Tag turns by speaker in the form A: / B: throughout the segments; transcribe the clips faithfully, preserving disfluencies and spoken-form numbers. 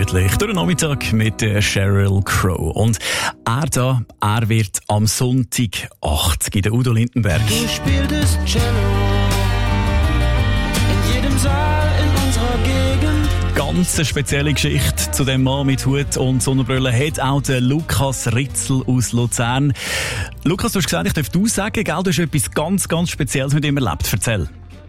A: gemütlich durch den Nachmittag mit der Sheryl Crow. Und er da, er wird am Sonntag achtzig in der Udo Lindenberg.
B: Du spieltest Cello in jedem Saal in unserer Gegend.
A: Ganz eine spezielle Geschichte zu dem Mann mit Hut und Sonnenbrille hat auch der Lukas Ritzel aus Luzern. Lukas, du hast gesagt, ich darf du sagen, gell, du hast etwas ganz, ganz Spezielles mit ihm erlebt. Erzähl.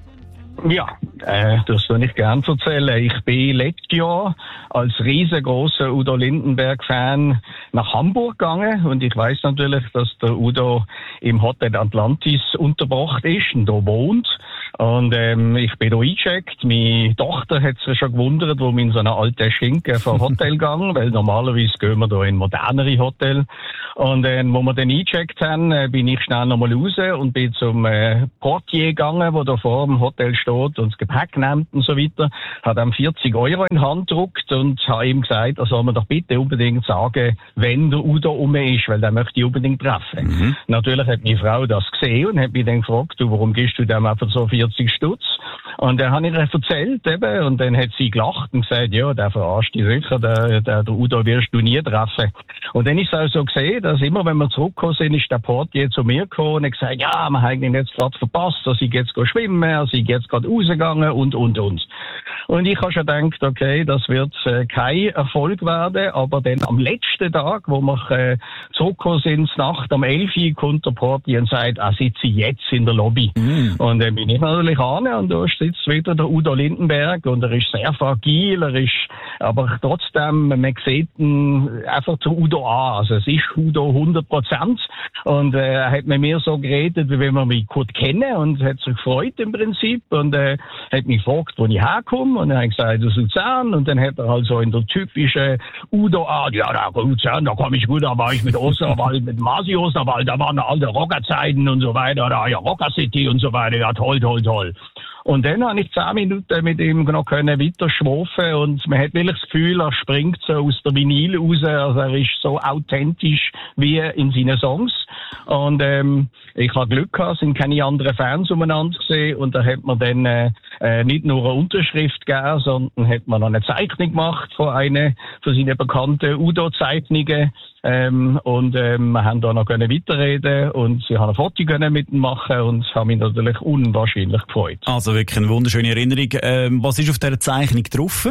C: Ja, äh, das soll ich gerne erzählen. Ich bin letztes Jahr als riesengroßer Udo Lindenberg-Fan nach Hamburg gegangen und ich weiß natürlich, dass der Udo im Hotel Atlantis untergebracht ist und da wohnt. Und ähm, ich bin da eingecheckt. Meine Tochter hat sich schon gewundert, wo wir in so einer alten Schinken vom Hotel gegangen, weil normalerweise gehen wir da in modernere Hotel. Und äh, wo wir dann eingecheckt haben, äh, bin ich schnell nochmal raus und bin zum äh, Portier gegangen, wo da vor dem Hotel steht und das Gepäck nimmt und so weiter. Hat ihm vierzig Euro in die Hand gedruckt und habe ihm gesagt, er soll mir doch bitte unbedingt sagen, wenn der Udo um ist, weil der möchte ich unbedingt treffen. Mhm. Natürlich hat meine Frau das gesehen und hat mich dann gefragt, du, warum gibst du dem einfach so vierzig Stutz? Und dann habe ich ihr erzählt eben und dann hat sie gelacht und gesagt, ja, der verarscht dich sicher, der, der, der Udo wirst du nie treffen. Und dann ist es auch so gesehen, dass immer, wenn wir zurückgekommen sind, ist der Portier zu mir gekommen und hat gesagt, ja, wir haben ihn jetzt gerade verpasst, dass ich jetzt schwimmen, er ist jetzt gerade rausgegangen und, und, und. Und ich habe schon gedacht, okay, das wird äh, kein Erfolg werden, aber dann am letzten Tag, wo wir äh, zurückgekommen sind, Nacht um elf Uhr, kommt der Portier und sagt, er sitze jetzt in der Lobby. Mm. Und dann bin ich natürlich an und da sitzt wieder der Udo Lindenberg und er ist sehr fragil, er ist, aber trotzdem, man sieht ihn einfach zu Udo an, also es ist Udo hundert Prozent und äh, er hat mit mir so geredet, wie wenn wir mich gut kennen und hat sich gefreut im Prinzip und äh, hat mich gefragt, wo ich herkomme und er hat gesagt, aus Luzern und dann hat er halt so in der typischen Udo-Art, ja, da Luzern, da komme ich gut, da war ich mit Osterwald, mit Masi Osterwald, da waren alte Rockerzeiten und so weiter, da ja Rocker City und so weiter, ja toll, toll, toll. Und dann habe ich zehn Minuten mit ihm noch können weiter schwafen und man hat wirklich das Gefühl, er springt so aus der Vinyl raus, also er ist so authentisch wie in seinen Songs. Und ähm, ich habe Glück gehabt, sind keine anderen Fans umeinander gesehen und da hat man dann äh, äh, nicht nur eine Unterschrift gegeben, sondern hat man noch eine Zeichnung gemacht von einer von seinen bekannten Udo-Zeichnungen. Ähm, und ähm, wir haben da noch können weiterreden und sie haben ein Foto können mit ihm machen und haben mich natürlich unwahrscheinlich gefreut.
A: Also wirklich eine wunderschöne Erinnerung. Ähm, was ist auf dieser Zeichnung drauf?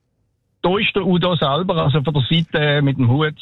C: Da ist der Udo selber, also von der Seite mit dem Hut.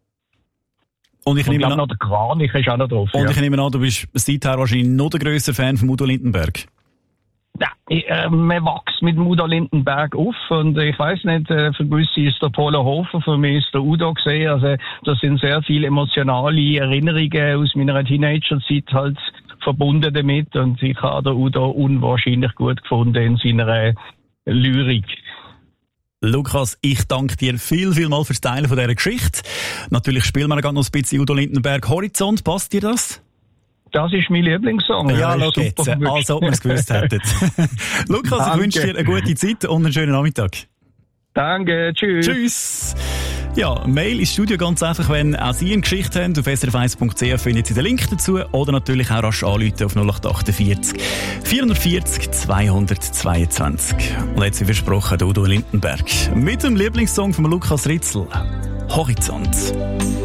A: Und ich
C: und
A: nehme an,
C: noch der Kranich ist auch noch drauf.
A: Und
C: ja.
A: ich nehme an, du bist seither wahrscheinlich noch der grösste Fan von Udo Lindenberg.
C: Ja, ich, äh, man wächst mit dem Udo Lindenberg auf und ich weiss nicht, äh, für gewisse ist der Polo Hofer, für mich ist der Udo gesehen, also das sind sehr viele emotionale Erinnerungen aus meiner Teenagerzeit halt verbunden damit und ich habe den Udo unwahrscheinlich gut gefunden in seiner Lyrik.
A: Lukas, ich danke dir viel, viel mal fürs Teilen von dieser Geschichte. Natürlich spielen wir gerade noch ein bisschen Udo Lindenberg Horizont, passt dir das?
C: Das ist mein Lieblingssong.
A: Ja, schau jetzt, als ob wir es gewusst hätten. Lukas, danke. Ich wünsche dir eine gute Zeit und einen schönen Nachmittag.
C: Danke, tschüss.
A: Tschüss. Ja, Mail ins Studio ganz einfach, wenn auch Sie eine Geschichte haben. Auf s r f eins punkt c h findet Sie den Link dazu oder natürlich auch rasch anrufen auf null acht achtundvierzig vierhundertvierzig zweihundertzweiundzwanzig. Und jetzt wie versprochen, Udo Lindenberg mit dem Lieblingssong von Lukas Ritzel, Horizont.